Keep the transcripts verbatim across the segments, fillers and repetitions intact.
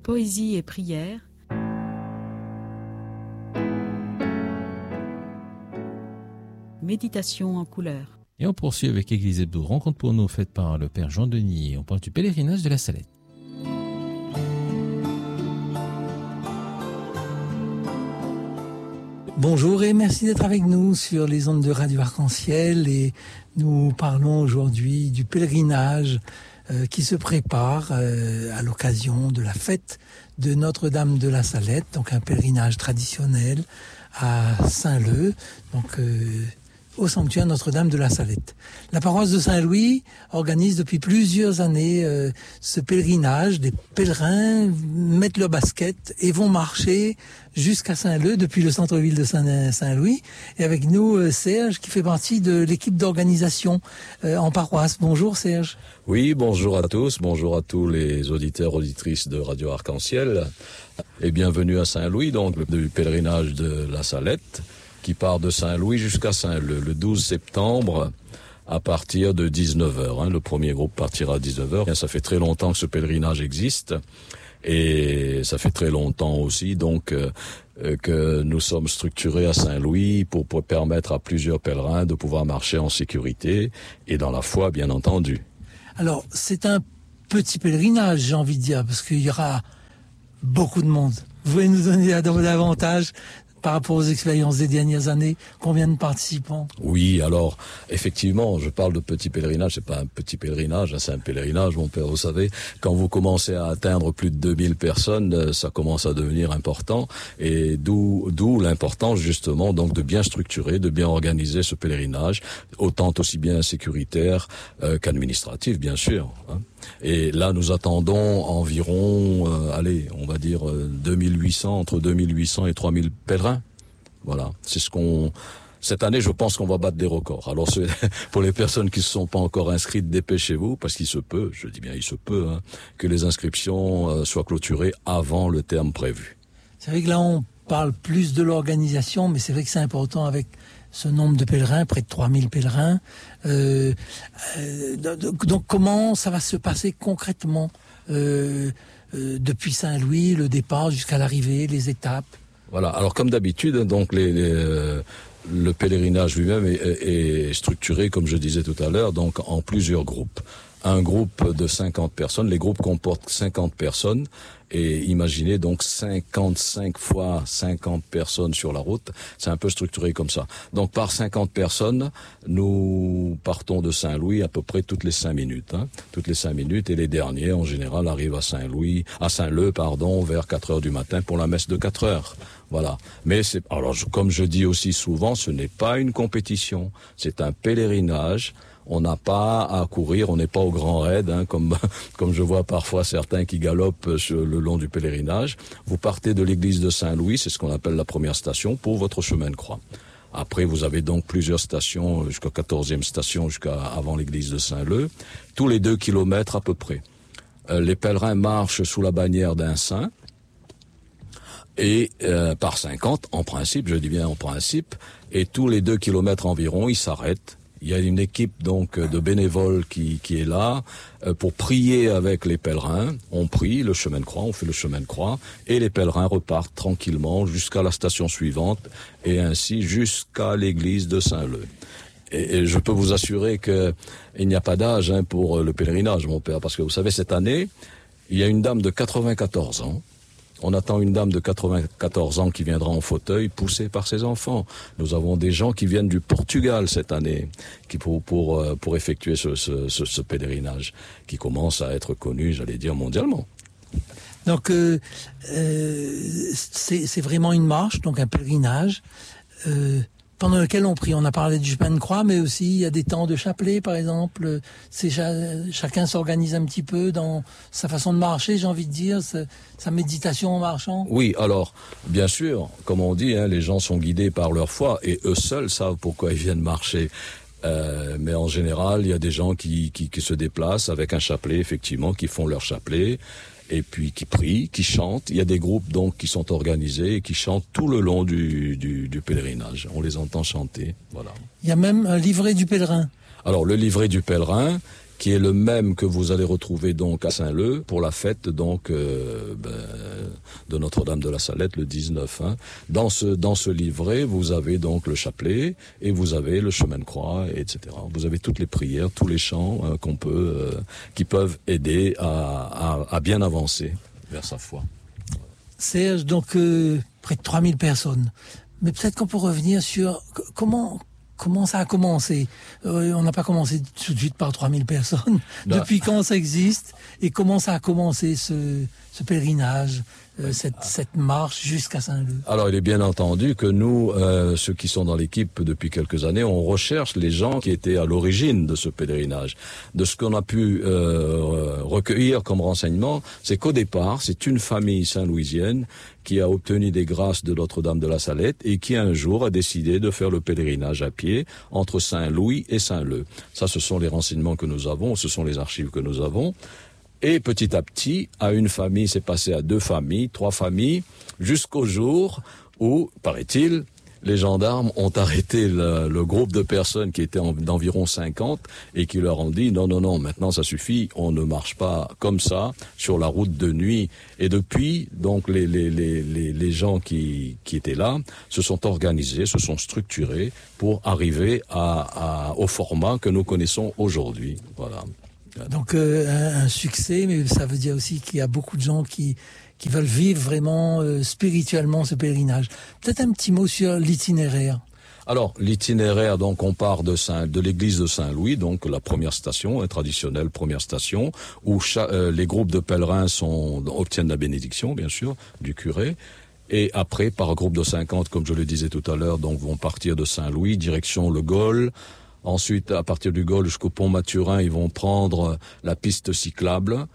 Poésie et prière. Méditation en couleur. Et on poursuit avec Église Hebdo, rencontre pour nous faite par le Père Jean Denis. On parle du pèlerinage de la Salette. Bonjour et merci d'être avec nous sur les ondes de Radio Arc-en-Ciel, et nous parlons aujourd'hui du pèlerinage euh, qui se prépare euh, à l'occasion de la fête de Notre-Dame de la Salette, donc un pèlerinage traditionnel à Saint-Leu, donc euh, au sanctuaire Notre-Dame de la Salette. La paroisse de Saint-Louis organise depuis plusieurs années euh, ce pèlerinage. Des pèlerins mettent leurs baskets et vont marcher jusqu'à Saint-Leu depuis le centre-ville de Saint-Louis. Et avec nous, euh, Serge, qui fait partie de l'équipe d'organisation euh, en paroisse. Bonjour Serge. Oui, bonjour à tous, bonjour à tous les auditeurs, auditrices de Radio Arc-en-Ciel. Et bienvenue à Saint-Louis, donc du pèlerinage de la Salette, qui part de Saint-Louis jusqu'à Saint-Leu, le douze septembre, à partir de dix-neuf heures. Hein. Le premier groupe partira à dix-neuf heures. Ça fait très longtemps que ce pèlerinage existe, et ça fait très longtemps aussi donc euh, que nous sommes structurés à Saint-Louis pour, pour permettre à plusieurs pèlerins de pouvoir marcher en sécurité et dans la foi, bien entendu. Alors, c'est un petit pèlerinage, j'ai envie de dire, parce qu'il y aura beaucoup de monde. Vous pouvez nous donner davantage par rapport aux expériences des dernières années, combien de participants? Oui, alors, effectivement, je parle de petit pèlerinage, c'est pas un petit pèlerinage, hein, c'est un pèlerinage, mon père, vous savez, quand vous commencez à atteindre plus de deux mille personnes, ça commence à devenir important, et d'où, d'où l'importance, justement, donc, de bien structurer, de bien organiser ce pèlerinage, autant aussi bien sécuritaire euh, qu'administratif, bien sûr, hein. Et là, nous attendons environ, euh, allez, on va dire euh, deux mille huit cents, entre deux mille huit cents et trois mille pèlerins. Voilà, c'est ce qu'on... Cette année, je pense qu'on va battre des records. Alors, c'est, pour les personnes qui ne se sont pas encore inscrites, dépêchez-vous, parce qu'il se peut, je dis bien il se peut, hein, que les inscriptions euh, soient clôturées avant le terme prévu. C'est vrai que là, on parle plus de l'organisation, mais c'est vrai que c'est important avec ce nombre de pèlerins, près de trois mille pèlerins. Euh, euh, donc comment ça va se passer concrètement euh, euh, depuis Saint-Louis, le départ jusqu'à l'arrivée, les étapes? Voilà, alors comme d'habitude, donc les, les, euh, le pèlerinage lui-même est, est structuré, comme je disais tout à l'heure, donc en plusieurs groupes. Un groupe de cinquante personnes, les groupes comportent cinquante personnes, et imaginez donc cinquante-cinq fois cinquante personnes sur la route, c'est un peu structuré comme ça. Donc par cinquante personnes, nous partons de Saint-Louis à peu près toutes les cinq minutes, hein, toutes les cinq minutes, et les derniers en général arrivent à Saint-Louis, à Saint-Leu, pardon, vers quatre heures du matin pour la messe de quatre heures. Voilà. Mais c'est, alors je, comme je dis aussi souvent, ce n'est pas une compétition, c'est un pèlerinage. On n'a pas à courir, on n'est pas au grand raid, hein, comme comme je vois parfois certains qui galopent sur le long du pèlerinage. Vous partez de l'église de Saint-Louis, c'est ce qu'on appelle la première station, pour votre chemin de croix. Après, vous avez donc plusieurs stations, jusqu'à quatorzième station, jusqu'à avant l'église de Saint-Leu, tous les deux kilomètres à peu près. Euh, les pèlerins marchent sous la bannière d'un saint, et euh, par cinquante, en principe, je dis bien en principe, et tous les deux kilomètres environ, ils s'arrêtent. Il y a une équipe donc de bénévoles qui, qui est là euh, pour prier avec les pèlerins. On prie le chemin de croix, on fait le chemin de croix, et les pèlerins repartent tranquillement jusqu'à la station suivante, et ainsi jusqu'à l'église de Saint-Leu. Et, et je peux vous assurer que il n'y a pas d'âge hein, pour le pèlerinage, mon père, parce que vous savez, cette année, il y a une dame de quatre-vingt-quatorze ans. On attend une dame de quatre-vingt-quatorze ans qui viendra en fauteuil, poussée par ses enfants. Nous avons des gens qui viennent du Portugal cette année, qui pour pour pour effectuer ce, ce, ce, ce pèlerinage, qui commence à être connu, j'allais dire mondialement. Donc euh, euh, c'est, c'est vraiment une marche, donc un pèlerinage. Euh, pendant lequel on prie. On a parlé du chemin de croix, mais aussi il y a des temps de chapelet, par exemple. C'est chacun s'organise un petit peu dans sa façon de marcher, j'ai envie de dire, sa, sa méditation en marchant. Oui, alors, bien sûr, comme on dit, hein, les gens sont guidés par leur foi et eux seuls savent pourquoi ils viennent marcher. Euh, mais en général, il y a des gens qui, qui, qui se déplacent avec un chapelet, effectivement, qui font leur chapelet. Et puis qui prient, qui chantent. Il y a des groupes donc qui sont organisés et qui chantent tout le long du, du, du pèlerinage. On les entend chanter, voilà. Il y a même un livret du pèlerin. Alors le livret du pèlerin qui est le même que vous allez retrouver donc à Saint-Leu pour la fête donc euh, ben, de Notre-Dame de la Salette le dix-neuf. Hein. Dans ce dans ce livret, vous avez donc le chapelet et vous avez le chemin de croix, et cetera. Vous avez toutes les prières, tous les chants euh, qu'on peut, euh, qui peuvent aider à, à, à bien avancer vers sa foi. Serge, donc euh, près de trois mille personnes. Mais peut-être qu'on peut revenir sur comment. Comment ça a commencé? euh, On n'a pas commencé tout de suite par trois mille personnes. Non. Depuis quand ça existe? Et comment ça a commencé ce, ce pèlerinage, euh, cette, cette marche jusqu'à Saint-Leu? Alors il est bien entendu que nous, euh, ceux qui sont dans l'équipe depuis quelques années, on recherche les gens qui étaient à l'origine de ce pèlerinage. De ce qu'on a pu euh, recueillir comme renseignement, c'est qu'au départ, c'est une famille saint-louisienne qui a obtenu des grâces de Notre-Dame de la Salette et qui un jour a décidé de faire le pèlerinage à pied entre Saint-Louis et Saint-Leu. Ça, ce sont les renseignements que nous avons, ce sont les archives que nous avons. Et petit à petit, à une famille, c'est passé à deux familles, trois familles, jusqu'au jour où, paraît-il, les gendarmes ont arrêté le, le groupe de personnes qui étaient en, d'environ cinquante et qui leur ont dit non, non, non, maintenant ça suffit, on ne marche pas comme ça sur la route de nuit. Et depuis, donc les, les, les, les, les gens qui, qui étaient là se sont organisés, se sont structurés pour arriver à, à, au format que nous connaissons aujourd'hui. Voilà. Donc euh, un, un succès, mais ça veut dire aussi qu'il y a beaucoup de gens qui qui veulent vivre vraiment euh, spirituellement ce pèlerinage. Peut-être un petit mot sur l'itinéraire. Alors, l'itinéraire, donc, on part de Saint, de l'église de Saint-Louis, donc la première station, hein, traditionnelle première station, où cha- euh, les groupes de pèlerins sont, obtiennent la bénédiction, bien sûr, du curé. Et après, par groupe de cinquante, comme je le disais tout à l'heure, donc, vont partir de Saint-Louis, direction le Gol. Ensuite, à partir du Gol jusqu'au pont Mathurin, ils vont prendre la piste cyclable,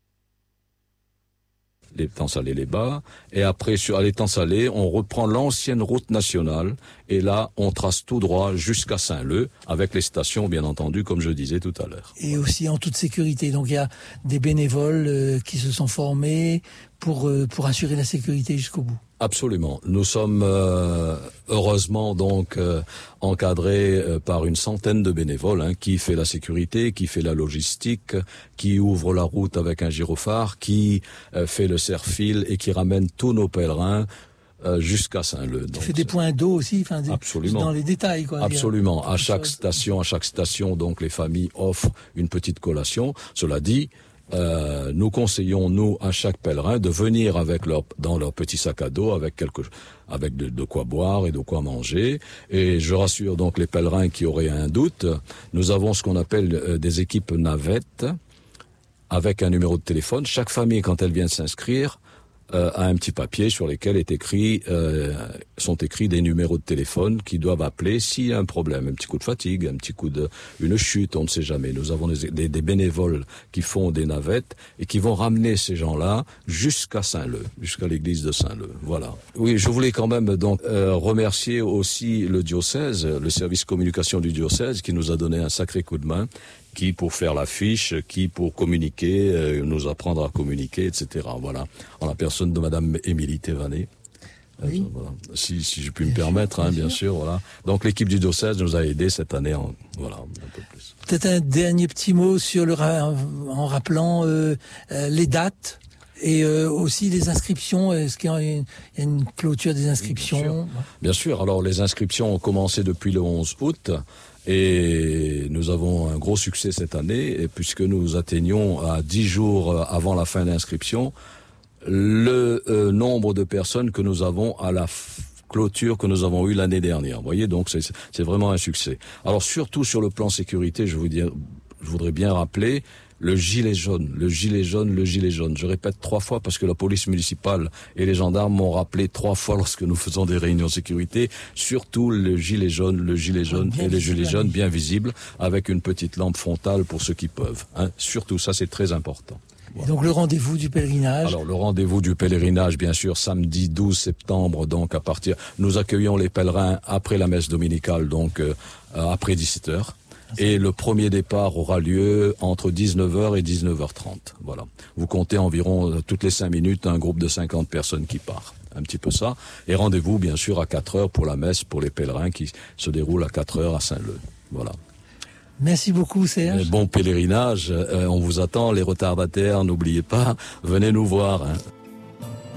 l'étang Salé-les-Bas, et après sur à l'étang Salé, on reprend l'ancienne route nationale, et là, on trace tout droit jusqu'à Saint-Leu, avec les stations, bien entendu, comme je disais tout à l'heure. Et aussi en toute sécurité. Donc il y a des bénévoles euh, qui se sont formés pour euh, pour assurer la sécurité jusqu'au bout. Absolument. Nous sommes euh, heureusement donc euh, encadrés euh, par une centaine de bénévoles hein, qui fait la sécurité, qui fait la logistique, qui ouvre la route avec un gyrophare, qui euh, fait le serre-fil et qui ramène tous nos pèlerins euh, jusqu'à Saint-Leu. Tu fais des points d'eau aussi, enfin des, absolument dans les détails quoi. Absolument. À chaque station, à chaque station, donc les familles offrent une petite collation. Cela dit, Euh, nous conseillons, nous, à chaque pèlerin, de venir avec leur, dans leur petit sac à dos, avec quelque, avec de, de quoi boire et de quoi manger. Et je rassure donc les pèlerins qui auraient un doute, nous avons ce qu'on appelle euh, des équipes navettes, avec un numéro de téléphone. Chaque famille, quand elle vient de s'inscrire, Euh, a un petit papier sur lequel est écrit, euh, sont écrits des numéros de téléphone qui doivent appeler s'il y a un problème, un petit coup de fatigue, un petit coup de, une chute, on ne sait jamais. Nous avons des, des, des bénévoles qui font des navettes et qui vont ramener ces gens-là jusqu'à Saint-Leu, jusqu'à l'église de Saint-Leu. Voilà. Oui, je voulais quand même donc euh, remercier aussi le diocèse, le service communication du diocèse qui nous a donné un sacré coup de main. Qui pour faire l'affiche, qui pour communiquer, euh, nous apprendre à communiquer, et cetera. Voilà, en la personne de Madame Émilie Thévanet. Oui. Euh, voilà. Si, si je puis bien me permettre, hein, bien sûr. Voilà. Donc l'équipe du diocèse nous a aidés cette année, en, voilà, un peu plus. Peut-être un dernier petit mot sur le en rappelant euh, euh, les dates. Et euh, aussi les inscriptions, est-ce qu'il y a une, il y a une clôture des inscriptions? Bien sûr. Bien sûr, alors les inscriptions ont commencé depuis le onze août et nous avons un gros succès cette année puisque nous atteignons à dix jours avant la fin d'inscription le euh, nombre de personnes que nous avons à la f- clôture que nous avons eue l'année dernière. Vous voyez, donc c'est, c'est vraiment un succès. Alors surtout sur le plan sécurité, je, vous dire, je voudrais bien rappeler le gilet jaune, le gilet jaune, le gilet jaune. Je répète trois fois parce que la police municipale et les gendarmes m'ont rappelé trois fois lorsque nous faisons des réunions de sécurité. Surtout le gilet jaune, le gilet jaune bien et le gilet jaune oui. bien visible avec une petite lampe frontale pour ceux qui peuvent. Hein. Surtout, ça c'est très important. Voilà. Et donc le rendez-vous du pèlerinage. Alors le rendez-vous du pèlerinage, bien sûr, samedi douze septembre, donc à partir. Nous accueillons les pèlerins après la messe dominicale, donc euh, après dix-sept heures. Et le premier départ aura lieu entre dix-neuf heures et dix-neuf heures trente. Voilà. Vous comptez environ euh, toutes les cinq minutes un groupe de cinquante personnes qui part. Un petit peu ça. Et rendez-vous, bien sûr, à quatre heures pour la messe pour les pèlerins qui se déroule à quatre heures à Saint-Leu. Voilà. Merci beaucoup, Serge. Bon pèlerinage, euh, on vous attend, les retardataires, n'oubliez pas, venez nous voir. Hein.